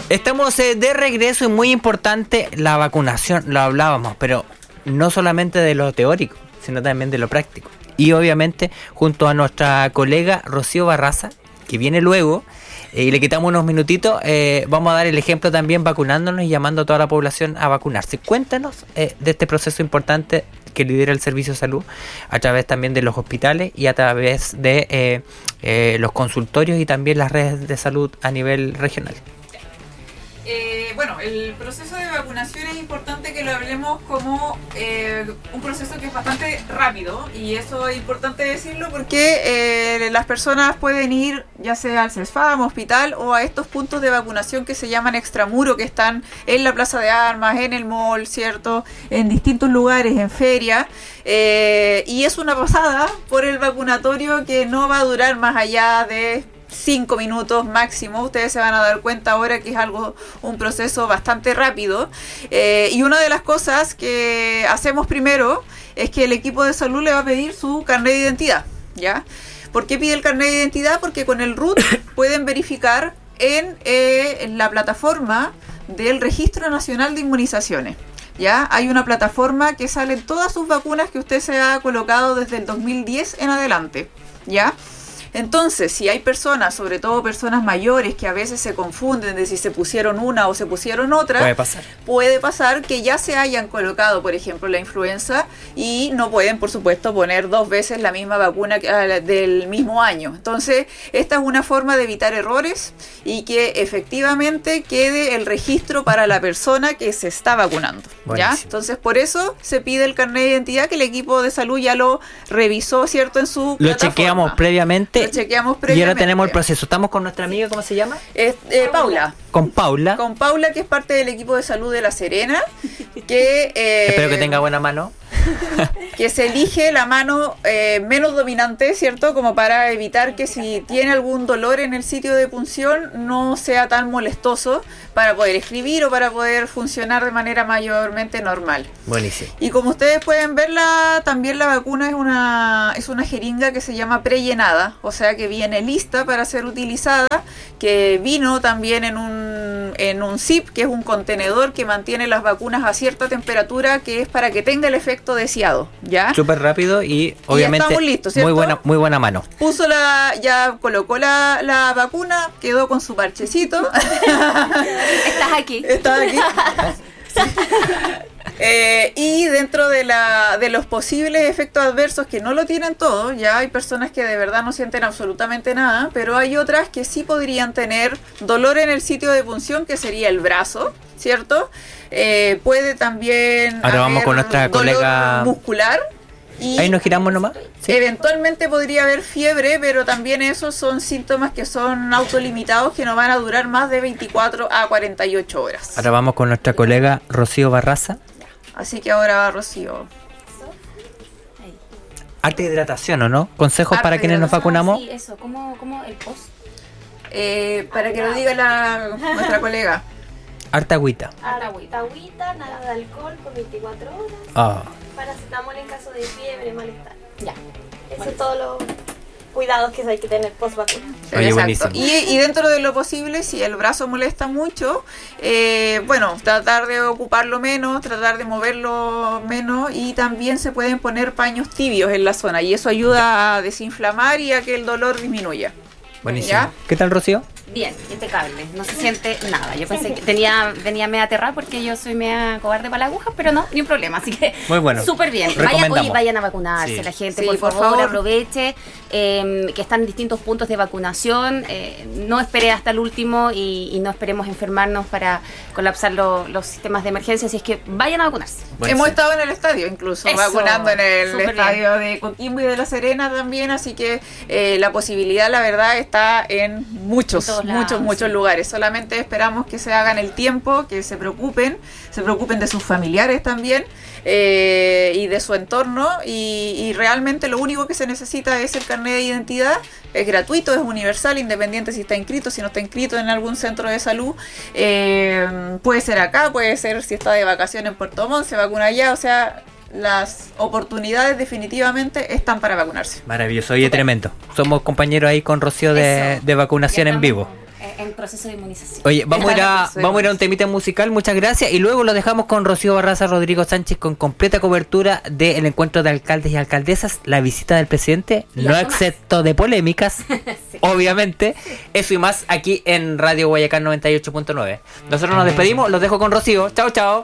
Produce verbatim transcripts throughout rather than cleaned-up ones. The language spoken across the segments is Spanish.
Estamos eh, de regreso y muy importante la vacunación, lo hablábamos, pero no solamente de lo teórico, sino también de lo práctico. Y obviamente junto a nuestra colega Rocío Barraza, que viene luego, eh, y le quitamos unos minutitos, eh, vamos a dar el ejemplo también vacunándonos y llamando a toda la población a vacunarse. Cuéntanos eh, de este proceso importante que lidera el Servicio de Salud a través también de los hospitales y a través de eh, eh, los consultorios y también las redes de salud a nivel regional. Eh, bueno, el proceso de vacunación es importante que lo hablemos como eh, un proceso que es bastante rápido, y eso es importante decirlo porque eh, las personas pueden ir ya sea al CESFAM, hospital, o a estos puntos de vacunación que se llaman extramuro, que están en la Plaza de Armas, en el mall, ¿cierto? En distintos lugares, en ferias, eh, y es una pasada por el vacunatorio que no va a durar más allá de cinco minutos máximo. Ustedes se van a dar cuenta ahora que es algo, un proceso bastante rápido, eh, y una de las cosas que hacemos primero es que el equipo de salud le va a pedir su carnet de identidad, ¿ya? ¿Por qué pide el carnet de identidad? Porque con el R U T pueden verificar en, eh, en la plataforma del Registro Nacional de Inmunizaciones. ¿Ya? Hay una plataforma que salen todas sus vacunas que usted se ha colocado desde el dos mil diez en adelante, ¿ya? Entonces, si hay personas, sobre todo personas mayores, que a veces se confunden de si se pusieron una o se pusieron otra, puede pasar, puede pasar que ya se hayan colocado, por ejemplo, la influenza, y no pueden, por supuesto, poner dos veces la misma vacuna que, uh, del mismo año. Entonces, esta es una forma de evitar errores y que efectivamente quede el registro para la persona que se está vacunando, ¿ya? Entonces, por eso se pide el carnet de identidad, que el equipo de salud ya lo revisó, ¿cierto?, en su Lo plataforma. chequeamos previamente. Lo chequeamos previamente. Y ahora tenemos el proceso. Estamos con nuestra amiga, ¿cómo se llama? Es, eh, Paula. Con Paula. Con Paula, que es parte del equipo de salud de La Serena. Que, eh, espero que tenga buena mano. Que se elige la mano eh, menos dominante, ¿cierto? Como para evitar que si tiene algún dolor en el sitio de punción no sea tan molestoso para poder escribir o para poder funcionar de manera mayormente normal. Buenísimo. Y como ustedes pueden ver, la, también la vacuna es una, es una jeringa que se llama prellenada, o sea que viene lista para ser utilizada, que vino también en un, en un zip, que es un contenedor que mantiene las vacunas a cierta temperatura, que es para que tenga el efecto deseado, ¿ya? Súper rápido y obviamente y estamos listos, ¿cierto? muy buena, muy buena mano. Puso la, ya colocó la, la vacuna, quedó con su parchecito. Estás aquí. Estás aquí. Eh, y dentro de, la, de los posibles efectos adversos, que no lo tienen todos, ya hay personas que de verdad no sienten absolutamente nada, pero hay otras que sí podrían tener dolor en el sitio de punción, que sería el brazo, ¿cierto? Eh, puede también ahora vamos con nuestra dolor colega muscular. Y ahí nos giramos nomás. ¿Sí? Eventualmente podría haber fiebre, pero también esos son síntomas que son autolimitados, que no van a durar más de veinticuatro a cuarenta y ocho horas. Ahora vamos con nuestra colega Rocío Barraza. Así que ahora va Rocío. Arte de hidratación, ¿o no? Consejos Arte para quienes nos vacunamos. Sí, eso. ¿Cómo, cómo el post? Eh, para que lo diga la, nuestra colega. Harta agüita. Harta agüita. Agüita, nada de alcohol por veinticuatro horas. Ah. Paracetamol en caso de fiebre, malestar. Ya. Eso es todo lo cuidados que hay que tener post vacuna. Oye, buenísimo. Y, y dentro de lo posible, si el brazo molesta mucho, eh, bueno, tratar de ocuparlo menos, tratar de moverlo menos, y también se pueden poner paños tibios en la zona, y eso ayuda a desinflamar y a que el dolor disminuya. Buenísimo. ¿Ya? ¿Qué tal, Rocío? Bien, impecable. No se siente nada. Yo pensé que tenía, venía media aterrada porque yo soy media cobarde para la aguja, pero no, ni un problema. Así que muy bueno. Súper bien. Vayan, oye, vayan a vacunarse, sí. La gente, sí, por, por favor, favor, aproveche eh, que están en distintos puntos de vacunación. Eh, no espere hasta el último y, y no esperemos enfermarnos para colapsar lo, los sistemas de emergencia. Así es que vayan a vacunarse. Bueno, hemos sí. estado en el estadio incluso, Eso, vacunando en el estadio bien. de Coquimbo y de La Serena también, así que eh, la posibilidad, la verdad, está en muchos, en muchos, lados, muchos sí. lugares. Solamente esperamos que se hagan el tiempo, que se preocupen, se preocupen de sus familiares también, eh, y de su entorno, y, y realmente lo único que se necesita es el carnet de identidad. Es gratuito, es universal, independiente si está inscrito, si no está inscrito en algún centro de salud. Eh, puede ser acá, puede ser si está de vacaciones en Puerto Montt, se vacuna allá, o sea, las oportunidades definitivamente están para vacunarse. Maravilloso, oye, tremendo. Somos compañeros ahí con Rocío de, de vacunación en vivo. Eh, en proceso de inmunización. Oye, vamos a, ir a, Está la vamos a ir a un temita musical, muchas gracias. Y luego lo dejamos con Rocío Barraza, Rodrigo Sánchez, con completa cobertura del encuentro de alcaldes y alcaldesas, la visita del presidente, Y no algo más. excepto de polémicas, Sí. obviamente. Eso y más aquí en Radio Guayacán noventa y ocho punto nueve. Nosotros nos despedimos, los dejo con Rocío. Chao, chao.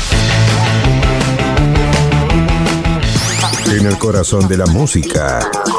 En el corazón de la música.